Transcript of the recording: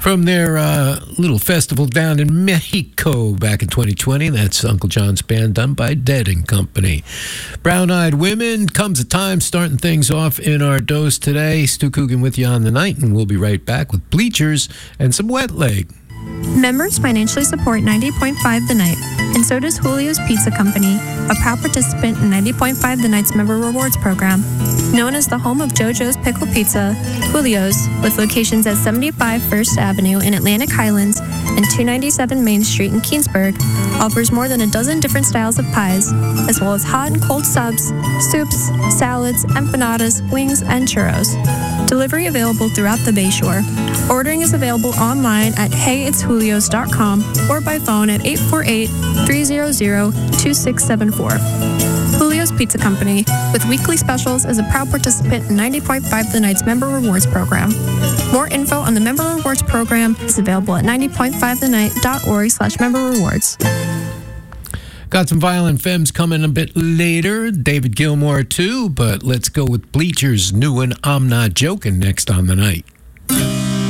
From their little festival down in Mexico back in 2020. That's Uncle John's Band, done by Dead & Company. Brown Eyed Women, comes a time starting things off in our dose today. Stu Coogan with you on the night, and we'll be right back with Bleachers and some Wet Leg. Members financially support 90.5 The Night, and so does Julio's Pizza Company, a proud participant in 90.5 The Night's Member Rewards Program. Known as the home of JoJo's Pickle Pizza, Julio's, with locations at 75 First Avenue in Atlantic Highlands and 297 Main Street in Keensburg, offers more than a dozen different styles of pies, as well as hot and cold subs, soups, salads, empanadas, wings, and churros. Delivery available throughout the Bayshore. Ordering is available online at heyitsjulios.com or by phone at 848-300-2674. Julio's Pizza Company, with weekly specials, is a proud participant in 90.5 The Night's Member Rewards Program. More info on the Member Rewards Program is available at 90.5thenight.org/member rewards. Got some Violent Femmes coming a bit later. David Gilmour too, but let's go with Bleachers' new one, I'm Not Joking, next on the night.